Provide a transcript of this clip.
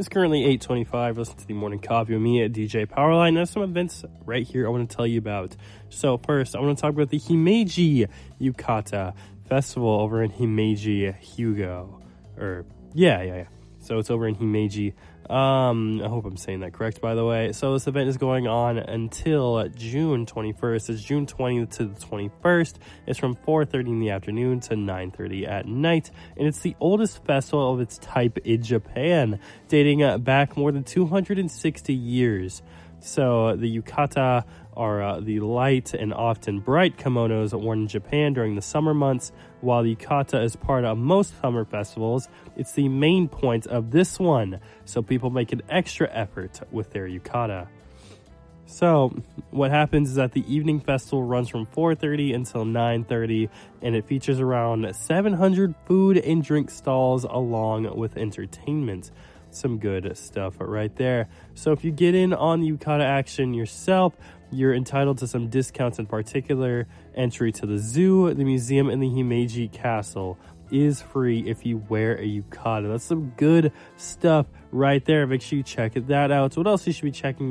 It's currently 8:25. Listen to the morning coffee with me at DJ Powerline. There's some events right here I want to tell you about. So first, I want to talk about the Himeji Yukata Festival over in Himeji, Hyōgo. Yeah. So it's over in Himeji. I hope I'm saying that correct, by the way. So this event is going on until June 21st. It's June 20th to the 21st. It's from 4:30 in the afternoon to 9:30 at night. And it's the oldest festival of its type in Japan, dating back more than 260 years. So the yukata are the light and often bright kimonos worn in Japan during the summer months. While the yukata is part of most summer festivals, it's the main point of this one, so people make an extra effort with their yukata. So what happens is that the evening festival runs from 4:30 until 9:30, and it features around 700 food and drink stalls along with entertainment. Some good stuff right there. So if you get in on the yukata action yourself, you're entitled to some discounts. In particular, entry to the zoo, the museum, and the Himeji Castle is free if you wear a yukata. That's some good stuff right there. Make sure you check that out. So what else you should be checking